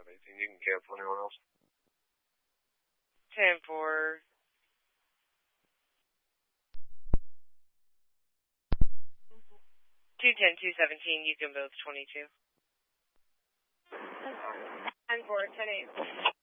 518. You can cancel anyone else. 10-4. 210-217, you can both 22. 10-4, 10-8.